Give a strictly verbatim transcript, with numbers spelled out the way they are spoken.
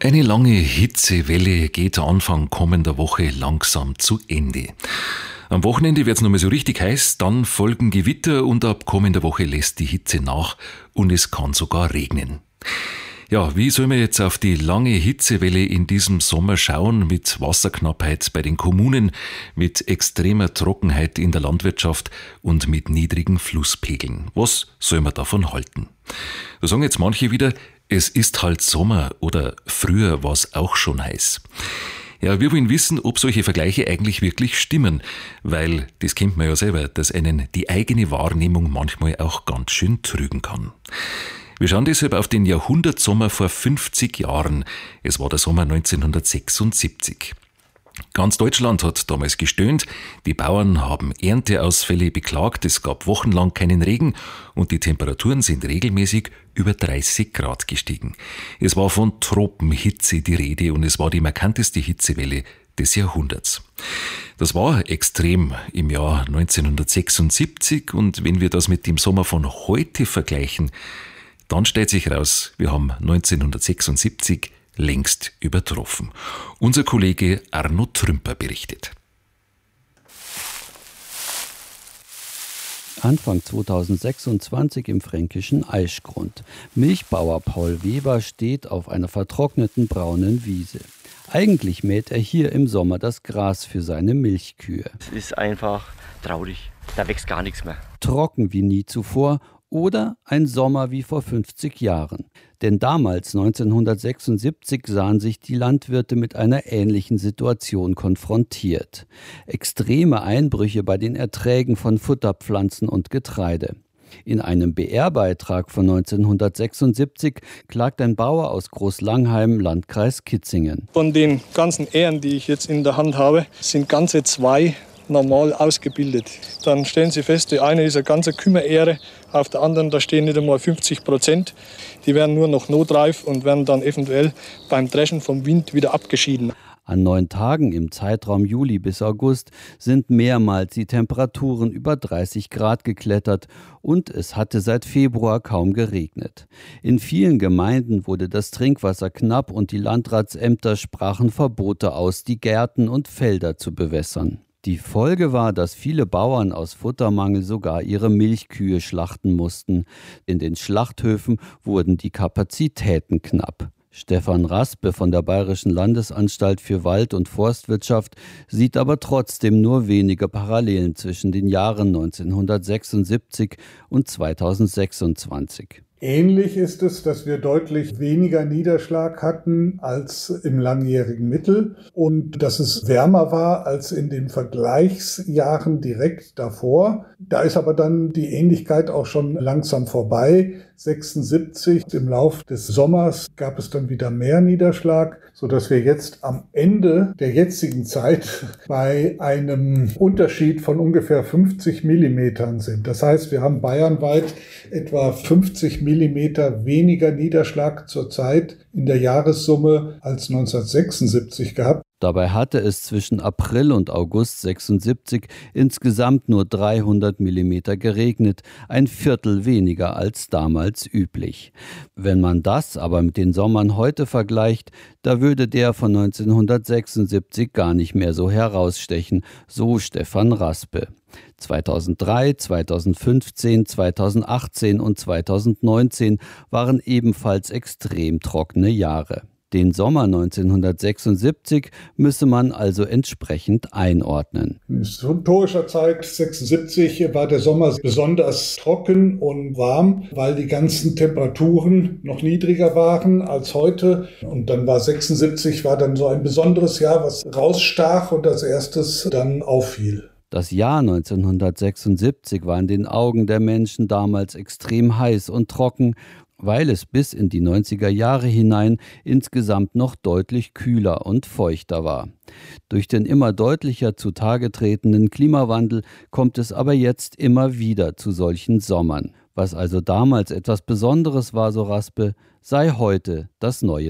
Eine lange Hitzewelle geht Anfang kommender Woche langsam zu Ende. Am Wochenende wird es nochmal so richtig heiß, dann folgen Gewitter und ab kommender Woche lässt die Hitze nach und es kann sogar regnen. Ja, wie soll man jetzt auf die lange Hitzewelle in diesem Sommer schauen, mit Wasserknappheit bei den Kommunen, mit extremer Trockenheit in der Landwirtschaft und mit niedrigen Flusspegeln? Was soll man davon halten? Da sagen jetzt manche wieder, es ist halt Sommer oder früher war es auch schon heiß. Ja, wir wollen wissen, ob solche Vergleiche eigentlich wirklich stimmen, weil das kennt man ja selber, dass einen die eigene Wahrnehmung manchmal auch ganz schön trügen kann. Wir schauen deshalb auf den Jahrhundertsommer vor fünfzig Jahren. Es war der Sommer neunzehnhundertsechsundsiebzig. Ganz Deutschland hat damals gestöhnt, die Bauern haben Ernteausfälle beklagt, es gab wochenlang keinen Regen und die Temperaturen sind regelmäßig über dreißig Grad gestiegen. Es war von Tropenhitze die Rede und es war die markanteste Hitzewelle des Jahrhunderts. Das war extrem im Jahr neunzehnhundertsechsundsiebzig und wenn wir das mit dem Sommer von heute vergleichen, dann stellt sich raus, wir haben neunzehnhundertsechsundsiebzig längst übertroffen. Unser Kollege Arno Trümper berichtet. Anfang zweitausendsechsundzwanzig im fränkischen Aischgrund. Milchbauer Paul Weber steht auf einer vertrockneten braunen Wiese. Eigentlich mäht er hier im Sommer das Gras für seine Milchkühe. Es ist einfach traurig, da wächst gar nichts mehr. Trocken wie nie zuvor oder ein Sommer wie vor fünfzig Jahren. Denn damals, neunzehnhundertsechsundsiebzig, sahen sich die Landwirte mit einer ähnlichen Situation konfrontiert. Extreme Einbrüche bei den Erträgen von Futterpflanzen und Getreide. In einem B R-Beitrag von neunzehnhundertsechsundsiebzig klagt ein Bauer aus Großlangheim, Landkreis Kitzingen. Von den ganzen Ähren, die ich jetzt in der Hand habe, sind ganze zwei normal ausgebildet. Dann stellen Sie fest, die eine ist eine ganze Kümmerähre, auf der anderen, da stehen nicht einmal fünfzig Prozent. Die werden nur noch notreif und werden dann eventuell beim Dreschen vom Wind wieder abgeschieden. An neun Tagen im Zeitraum Juli bis August sind mehrmals die Temperaturen über dreißig Grad geklettert und es hatte seit Februar kaum geregnet. In vielen Gemeinden wurde das Trinkwasser knapp und die Landratsämter sprachen Verbote aus, die Gärten und Felder zu bewässern. Die Folge war, dass viele Bauern aus Futtermangel sogar ihre Milchkühe schlachten mussten. In den Schlachthöfen wurden die Kapazitäten knapp. Stefan Raspe von der Bayerischen Landesanstalt für Wald- und Forstwirtschaft sieht aber trotzdem nur wenige Parallelen zwischen den Jahren neunzehnhundertsechsundsiebzig und zweitausendsechsundzwanzig. Ähnlich ist es, dass wir deutlich weniger Niederschlag hatten als im langjährigen Mittel und dass es wärmer war als in den Vergleichsjahren direkt davor. Da ist aber dann die Ähnlichkeit auch schon langsam vorbei. sechsundsiebzig im Lauf des Sommers gab es dann wieder mehr Niederschlag, sodass wir jetzt am Ende der jetzigen Zeit bei einem Unterschied von ungefähr fünfzig Millimetern sind. Das heißt, wir haben bayernweit etwa fünfzig Millimeter weniger Niederschlag zurzeit in der Jahressumme als neunzehnhundertsechsundsiebzig gehabt. Dabei hatte es zwischen April und August sechsundsiebzig insgesamt nur dreihundert Millimeter geregnet, ein Viertel weniger als damals üblich. Wenn man das aber mit den Sommern heute vergleicht, da würde der von neunzehnhundertsechsundsiebzig gar nicht mehr so herausstechen, so Stefan Raspe. zweitausenddrei, zweitausendfünfzehn, zweitausendachtzehn und zweitausendneunzehn waren ebenfalls extrem trockene Jahre. Den Sommer neunzehnhundertsechsundsiebzig müsse man also entsprechend einordnen. In historischer Zeit sechsundsiebzig war der Sommer besonders trocken und warm, weil die ganzen Temperaturen noch niedriger waren als heute. Und dann war sechsundsiebzig war dann so ein besonderes Jahr, was rausstach und als erstes dann auffiel. Das Jahr neunzehnhundertsechsundsiebzig war in den Augen der Menschen damals extrem heiß und trocken, weil es bis in die neunziger Jahre hinein insgesamt noch deutlich kühler und feuchter war. Durch den immer deutlicher zutage tretenden Klimawandel kommt es aber jetzt immer wieder zu solchen Sommern. Was also damals etwas Besonderes war, so Raspe, sei heute das neue